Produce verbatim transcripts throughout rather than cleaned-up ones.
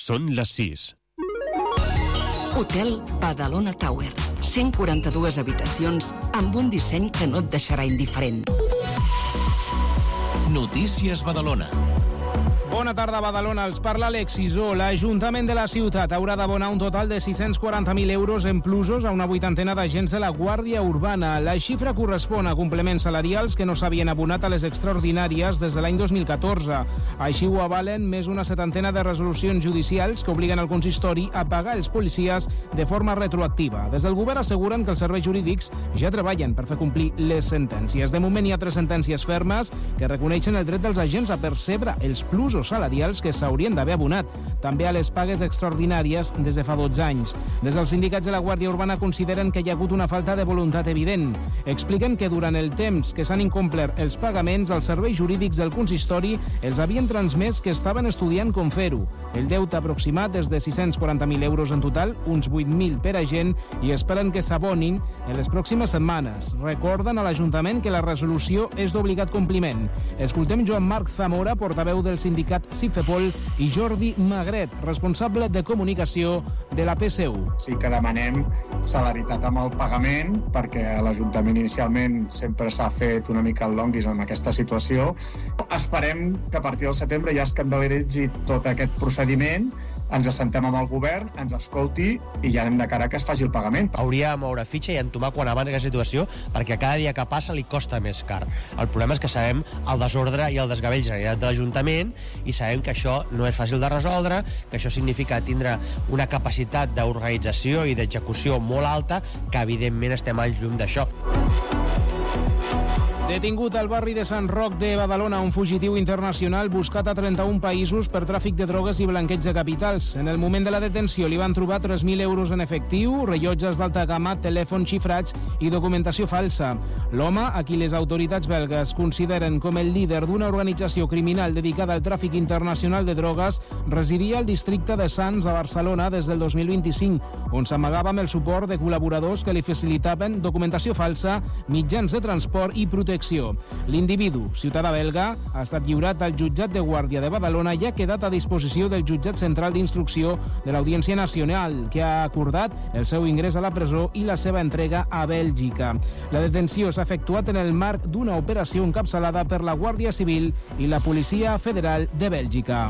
Són les sis. Hotel Badalona Tower. cent quaranta-dues habitacions amb un disseny que no et deixarà indiferent. Notícies Badalona. Bona tarda, Badalona. Els parla Alex Isó. L'Ajuntament de la ciutat haurà d'abonar un total de sis-cents quaranta mil euros en plusos a una vuitantena d'agents de la Guàrdia Urbana. La xifra correspon a complements salarials que no s'havien abonat a les extraordinàries des de l'any dos mil catorze. Així ho avalen més una setantena de resolucions judicials que obliguen el consistori a pagar els policies de forma retroactiva. Des del govern asseguren que els serveis jurídics ja treballen per fer complir les sentències. De moment hi ha tres sentències fermes que reconeixen el dret dels agents a percebre els plusos salarials que s'haurien d'haver abonat, també a les pagues extraordinàries des de fa dotze anys. Des dels sindicats de la Guàrdia Urbana consideren que hi ha hagut una falta de voluntat evident. Expliquen que durant el temps que s'han incomplert els pagaments, els serveis jurídics del consistori els havien transmès que estaven estudiant com fer-ho. El deute aproximat és de sis-cents quaranta mil euros en total, uns vuit mil per agent, i esperen que s'abonin en les pròximes setmanes. Recorden a l'Ajuntament que la resolució és d'obligat compliment. Escoltem Joan Marc Zamora, portaveu del sindicat Cifepol, i Jordi Magret, responsable de comunicació de la P S U. Sí que demanem celeritat amb el pagament, perquè a l'Ajuntament inicialment sempre s'ha fet una mica el longuis amb aquesta situació. Esperem que a partir del setembre ja es calendaritzi tot aquest procediment, ens assentem amb el govern, ens escolti i ja anem de cara que es faci el pagament. Hauria de moure fitxa i entomar quan abans aquesta situació, perquè cada dia que passa li costa més car. El problema és que sabem el desordre i el desgavell generat de l'Ajuntament i sabem que això no és fàcil de resoldre, que això significa tindre una capacitat d'organització i d'execució molt alta, que evidentment estem al llum d'això. Detingut al barri de Sant Roc de Badalona un fugitiu internacional buscat a trenta-un països per tràfic de drogues i blanqueig de capitals. En el moment de la detenció li van trobar tres mil euros en efectiu, rellotges d'alta gamma, telèfons xifrats i documentació falsa. L'home, a qui les autoritats belgues consideren com el líder d'una organització criminal dedicada al tràfic internacional de drogues, residia al districte de Sants a Barcelona des del dos mil vint-i-cinc, on s'amagava amb el suport de col·laboradors que li facilitaven documentació falsa, mitjans de transport i protecció. L'individu, ciutadà belga, ha estat lliurat al jutjat de Guàrdia de Badalona i ha quedat a disposició del jutjat central d'instrucció de l'Audiència Nacional, que ha acordat el seu ingrés a la presó i la seva entrega a Bèlgica. La detenció s'ha efectuat en el marc d'una operació encapçalada per la Guàrdia Civil i la Policia Federal de Bèlgica.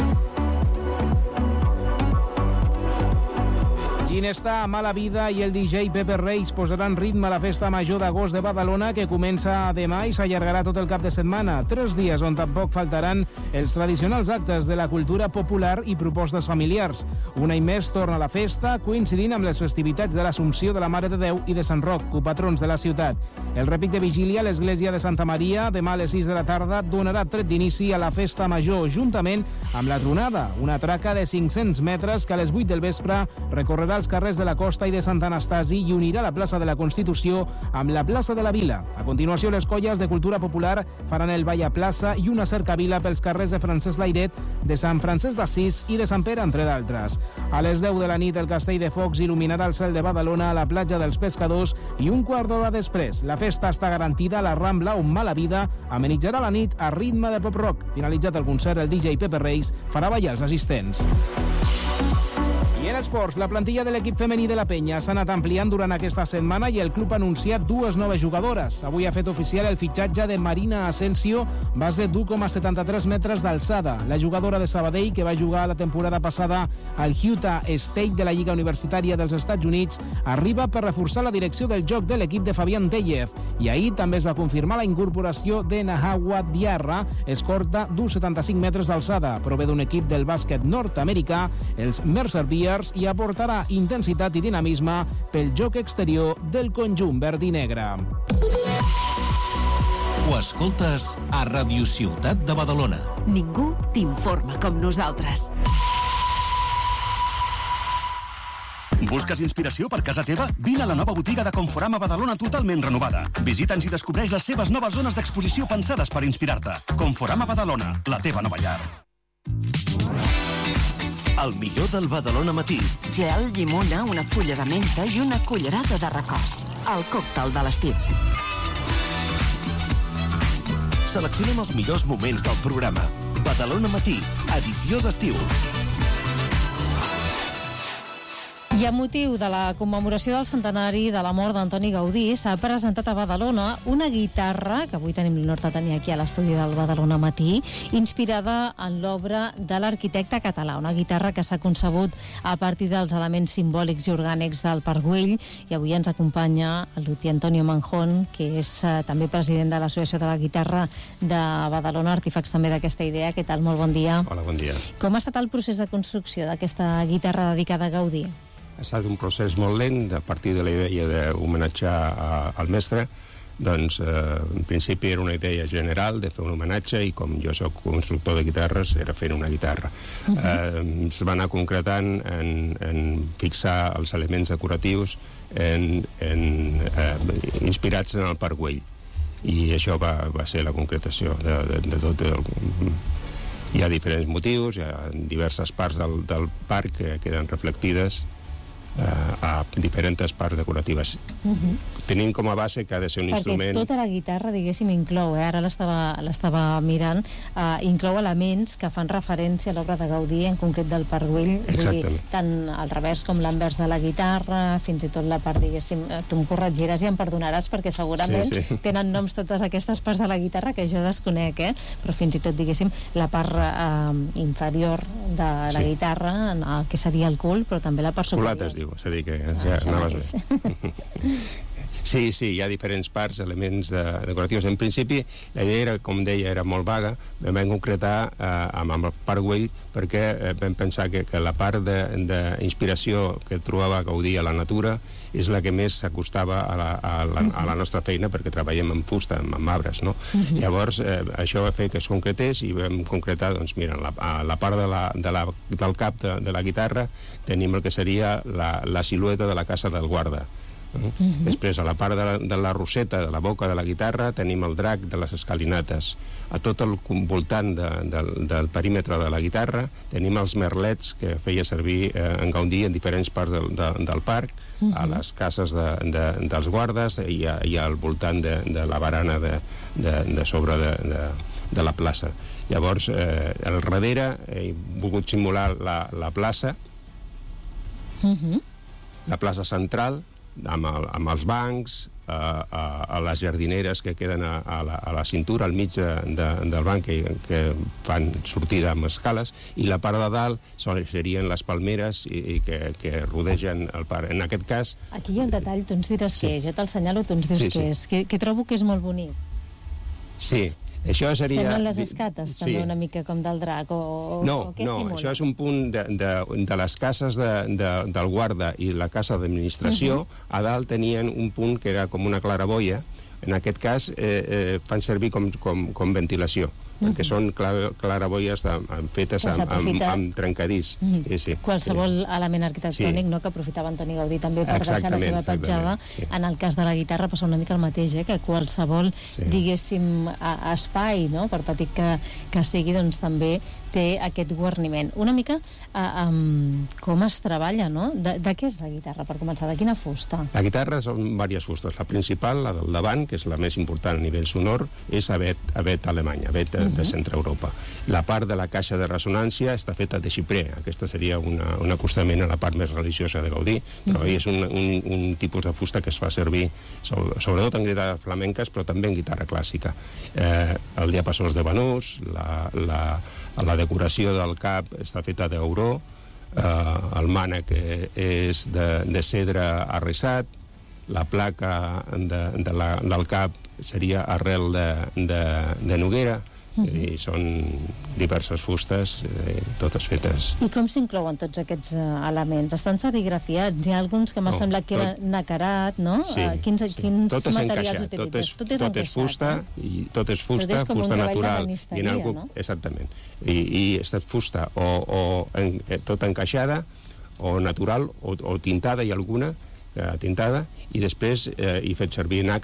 Ginestà, Mala Vida i el D J Pepe Reis posaran ritme a la festa major d'agost de Badalona, que comença demà i s'allargarà tot el cap de setmana. Tres dies on tampoc faltaran els tradicionals actes de la cultura popular i propostes familiars. Un any més torna la festa, coincidint amb les festivitats de l'Assumpció de la Mare de Déu i de Sant Roc, copatrons de la ciutat. El repic de vigília a l'església de Santa Maria, demà a les sis de la tarda, donarà tret d'inici a la festa major, juntament amb la tronada, una traca de cinc-cents metres que a les vuit del vespre recorrerà els carrers de la Costa i de Sant Anastasi i unirà la plaça de la Constitució amb la plaça de la Vila. A continuació, les colles de cultura popular faran el ball a plaça i una cercavila pels carrers de Francesc Layret, de Sant Francesc d'Assís i de Sant Pere, entre d'altres. A les deu de la nit, el castell de focs il·luminarà el cel de Badalona a la platja dels Pescadors i un quart d'hora després, la festa està garantida a la Rambla, on Mala Vida amenitzarà la nit a ritme de pop-rock. Finalitzat el concert, el D J Pepe Reis farà ballar els assistents. I en esports, la plantilla de l'equip femení de la Penya s'ha anat ampliant durant aquesta setmana i el club ha anunciat dues noves jugadores. Avui ha fet oficial el fitxatge de Marina Asensio, base d'u coma setanta-tres metres d'alçada. La jugadora de Sabadell, que va jugar la temporada passada al Utah State de la Lliga Universitària dels Estats Units, arriba per reforçar la direcció del joc de l'equip de Fabián Tellez. I ahir també es va confirmar la incorporació de Nahawa Diarra, escorta d'u coma setanta-cinc metres d'alçada. Prové d'un equip del bàsquet nord-americà, els Mercer Bears, i aportarà intensitat i dinamisme pel joc exterior del conjunt verd i negre. Ho escoltes a Ràdio Ciutat de Badalona. Ningú t'informa com nosaltres. Busques inspiració per casa teva? Vine a la nova botiga de Conforama Badalona totalment renovada. Visita'ns i descobreix les seves noves zones d'exposició pensades per inspirar-te. Conforama Badalona, la teva nova llar. El millor del Badalona matí. Gel, llimona, una fulla de menta i una cullerada de recòs. El còctel de l'estiu. Seleccionem els millors moments del programa. Badalona matí, edició d'estiu. I a motiu de la commemoració del centenari de la mort d'Antoni Gaudí s'ha presentat a Badalona una guitarra, que avui tenim l'honor de tenir aquí a l'estudi del Badalona Matí, inspirada en l'obra de l'arquitecte català, una guitarra que s'ha concebut a partir dels elements simbòlics i orgànics del Parc Güell, i avui ens acompanya el luthier Antonio Manjón, que és eh, també president de l'Associació de la Guitarra de Badalona, artífex també d'aquesta idea. Què tal? Molt bon dia. Hola, bon dia. Com ha estat el procés de construcció d'aquesta guitarra dedicada a Gaudí? Ha estat un procés molt lent, a partir de la idea d'homenatjar al mestre. Doncs, eh, en principi era una idea general de fer un homenatge, i com jo soc constructor de guitarres, era fent una guitarra. Uh-huh. eh, es va anar concretant en, en fixar els elements decoratius en, en, eh, inspirats en el Parc Güell. I això va, va ser la concretació de, de, de tot el... Hi ha diferents motius, hi ha diverses parts del, del parc que queden reflectides a diferents parts decoratives. Uh-huh. Tenim com a base que ha de ser un Perquè instrument... Perquè tota la guitarra, diguéssim, inclou, eh? ara l'estava mirant, uh, inclou elements que fan referència a l'obra de Gaudí, en concret del Parc Güell. Exactament. Dir, tant al revers com l'anvers de la guitarra, fins i tot la part, diguéssim, tu em corregiràs i em perdonaràs, perquè segurament sí, sí. tenen noms totes aquestes parts de la guitarra que jo desconec, eh? Però fins i tot, diguéssim, la part uh, inferior de la sí. guitarra, el que seria el cul, però també la part superior. Culat es diu. És a dir, que ja ah, anaves bé. Sí, sí, hi ha diferents parts, elements de, decoratius. En principi, la idea, era, com deia, era molt vaga. Vam concretar eh, amb, amb el Parc Güell, perquè eh, vam pensar que, que la part d'inspiració que trobava Gaudí a la natura és la que més s'acostava a, la, a, la, a la nostra feina, perquè treballem amb fusta, amb, amb arbres, no? Uh-huh. Llavors, eh, això va fer que es concretés, i vam concretar, doncs, mira, la, a la part de la, de la, del cap de, de la guitarra tenim el que seria la, la silueta de la casa del guarda. Uh-huh. Després, a la part de la, de la roseta, de la boca de la guitarra, tenim el drac de les escalinates. A tot el voltant de, de, del perímetre de la guitarra tenim els merlets que feia servir eh, en Gaudí en diferents parts del, de, del parc, uh-huh. a les cases de, de, dels guardes i, a, i al voltant de, de la barana de, de, de sobre de, de, de la plaça. Llavors, eh, al darrere he volgut simular la, la plaça, uh-huh. la plaça central, amb, el, amb els bancs, a, a, a les jardineres que queden a, a, la, a la cintura, al mig de, de, del banc, que, que fan sortida amb escales, i la part de dalt són, serien les palmeres i, i que, que rodegen el parc. En aquest cas... Aquí hi ha un detall, tu ens diràs sí. què és, jo te'l senyalo, tu ens dius sí, què sí. és, que, que trobo que és molt bonic. Sí. Això seria... Semblen les escates, sí. també, una mica com del drac, o, no, o què no, simula? Això és un punt de, de, de les cases de, de, del guarda i la casa d'administració. Uh-huh. A dalt tenien un punt que era com una claraboia. En aquest cas, eh, eh, fan servir com, com, com ventilació, uh-huh. perquè són clar, claraboies de, fetes amb, amb, amb trencadís. Uh-huh. sí, sí. Qualsevol sí. element arquitectònic sí. no, que aprofitava Antoni Gaudí també per deixar la seva petjada. Sí. En el cas de la guitarra passa una mica el mateix, eh? que qualsevol, sí. diguéssim, a, espai, no? per petit que, que sigui, doncs també té aquest guarniment. Una mica uh, um, com es treballa, no? De, de què és la guitarra, per començar? De quina fusta? La guitarra són diverses fustes. La principal, la del davant, que és la més important a nivell sonor, és avet, avet alemany, avet de, uh-huh. de centre Europa. La part de la caixa de ressonància està feta de xiprè. Aquesta seria una, un acostament a la part més religiosa de Gaudí, però uh-huh. és un, un, un tipus de fusta que es fa servir sobre, sobretot en guitarres flamenques, però també en guitarra clàssica. Eh, el diapasó és de banús, la, la, la decoració del cap està feta d'auró, eh, el mànec és de, de cedre arrissat, la placa de, de la, del cap seria arrel de, de, de noguera, uh-huh. i són diverses fustes, eh, totes fetes. I com s'inclouen tots aquests uh, elements? Estan serigrafiats? Hi ha alguns que m'ha no, semblat que tot... era nacarat, no? Sí, uh, quins sí. quins tot materials utilitzes? Tot és, tot és, tot és fusta, eh? i tot és fusta, tot és com fusta un natural. I en algú, no? Exactament. I, i està fusta o, o en, tot encaixada, o natural, o, o tintada, i alguna tintada, i després eh, he fet servir nacre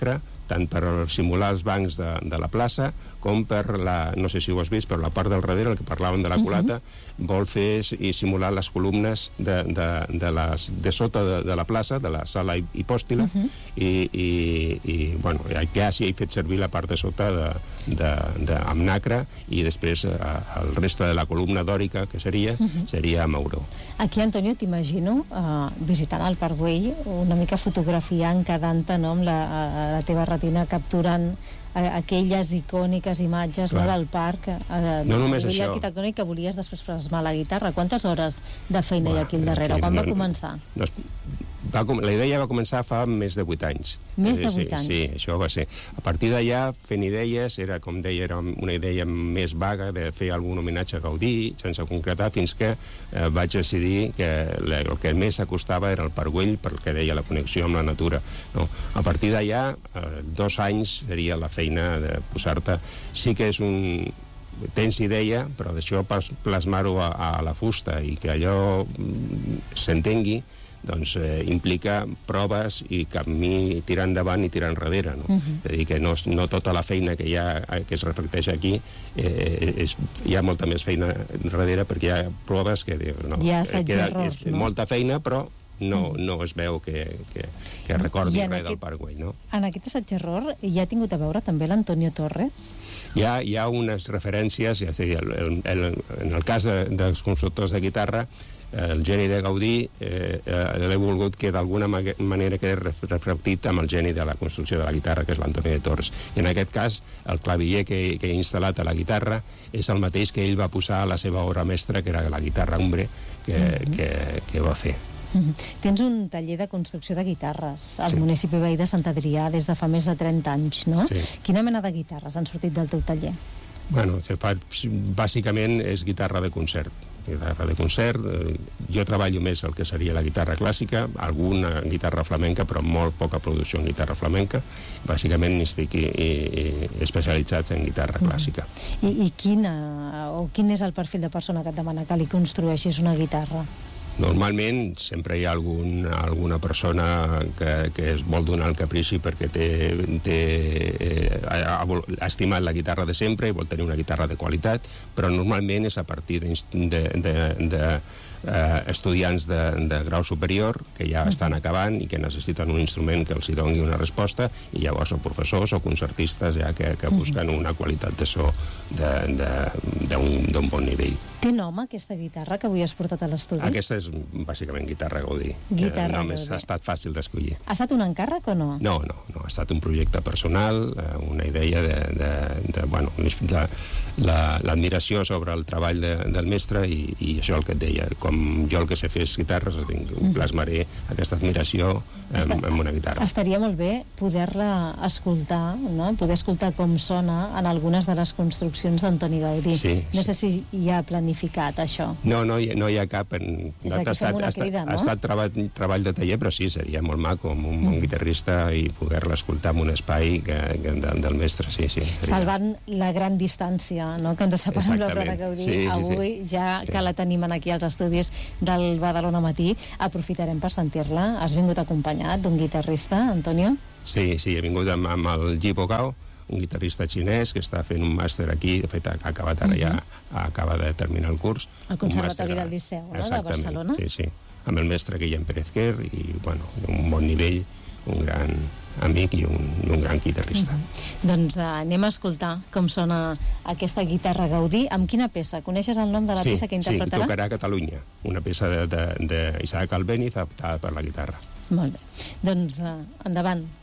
tant per simular els bancs de, de la plaça, com per la, no sé si ho has vist, però la part del darrere, el que parlàvem de la culata, uh-huh. vol fer i simular les columnes de, de, de, les, de sota de, de la plaça, de la sala hipòstila, uh-huh. i, i, i bueno, ja s'hi ha fet servir la part de sota de, de, de, amb nacre, i després eh, el reste de la columna dòrica, que seria, uh-huh. seria amb auró. Aquí, Antonio, t'imagino uh, visitant el Parc Güell, una mica fotografiant, quedant-te, no?, amb la, la teva retina, capturant aquelles icòniques imatges, no, del parc, a, no només a nivell això arquitectònic, que volies després plasmar la guitarra. Quantes hores de feina bueno, hi ha aquí al darrere? Quan no, va començar? No, va, la idea va començar fa més de vuit anys. Més de vuit sí, anys? Sí, això va ser. A partir d'allà, fent idees, era, com deia, era una idea més vaga de fer algun homenatge a Gaudí, sense concretar, fins que eh, vaig decidir que el que més s'acostava era el Parc Güell, pel que deia la connexió amb la natura. No? A partir d'allà, eh, dos anys seria la feina de posar-te... Sí que és un... tens idea, però d'això plasmar-ho a, a la fusta i que allò s'entengui, doncs eh, implica proves i camí tirar endavant i tirar enrere, no? Uh-huh. És a dir, que no, no tota la feina que hi ha, que es reflecteix aquí, eh, és, hi ha molta més feina darrere, perquè hi ha proves que... No, hi ha assaig i errors, no? Molta feina, però no, no es veu que, que, que recordi res aquest, del Parc Güell, no? En aquest assaig-error hi ha tingut a veure també l'Antonio Torres? Hi ha, hi ha unes referències, ja sé, el, el, el, en el cas de, dels constructors de guitarra, el geni de Gaudí eh, eh, l'he volgut que d'alguna manera quedi reflectit amb el geni de la construcció de la guitarra, que és l'Antonio de Torres. I en aquest cas, el claviller que, que he instal·lat a la guitarra és el mateix que ell va posar a la seva obra mestra, que era la guitarra Umbre, que, mm-hmm. que, que va fer. Mm-hmm. Tens un taller de construcció de guitarres al sí. municipi veí de Sant Adrià des de fa més de trenta anys, no? Sí. Quina mena de guitarres han sortit del teu taller? Bueno, bàsicament és guitarra de concert. guitarra de concert, eh, jo treballo més el que seria la guitarra clàssica, alguna guitarra flamenca, però molt poca producció en guitarra flamenca. Bàsicament estic i, i, i especialitzats en guitarra clàssica. I, i quina, o quin és el perfil de persona que et demana que li construeixis una guitarra? Normalment sempre hi ha algun, alguna persona que, que es vol donar el caprici perquè té, té, eh, ha, ha estimat la guitarra de sempre i vol tenir una guitarra de qualitat, però normalment és a partir de, de, de, de eh, estudiants de, de grau superior que ja estan acabant i que necessiten un instrument que els hi doni una resposta, i llavors o professors o concertistes ja que, que busquen una qualitat de so d'un bon nivell. Té nom aquesta guitarra que avui has portat a l'estudi? Aquesta és bàsicament guitarra Gaudí. Guitarra Gaudí. Ha estat fàcil d'escollir. Ha estat un encàrrec o no? No, no, no. Ha estat un projecte personal, una idea de, de, de bueno, l'admiració sobre el treball de, del mestre i, i això el que et deia. Com jo el que sé fer és guitarres, plasmaré aquesta admiració en, en una guitarra. Estaria molt bé poder-la escoltar, no? Poder escoltar com sona en algunes de les construccions d'Antoni Gaudí. Sí, no sé sí. si hi ha planificat això. No, no hi, no hi ha cap... En... Des d'aquí fem una crida, no? Ha estat treball, treball de taller, però sí, seria molt maco, amb un, mm. un guitarrista i poder-la escoltar en un espai que, que de, del mestre, sí, sí. Seria... Salvant la gran distància, no?, que ens separa amb l'obra de Gaudí. Sí, avui, sí, ja sí. que la tenim aquí als estudis del Badalona Matí, aprofitarem per sentir-la. Has vingut acompanyat d'un guitarrista, Antonio? Sí, sí, he vingut amb, amb el Jibo Gao, un guitarrista xinès que està fent un màster aquí, de fet ha acabat ara ja, acaba de terminar el curs. El Conservatori del Liceu, no?, de Barcelona. Sí, sí, amb el mestre Guillem Pérez Quer i, bueno, un bon nivell, un gran amic i un, un gran guitarrista. Mm-hmm. Doncs uh, anem a escoltar com sona aquesta guitarra Gaudí. Amb quina peça? Coneixes el nom de la sí, peça que interpretarà? Sí, tocarà a Catalunya, una peça d'Isaac Albéniz adaptada per la guitarra. Molt bé. Doncs uh, endavant.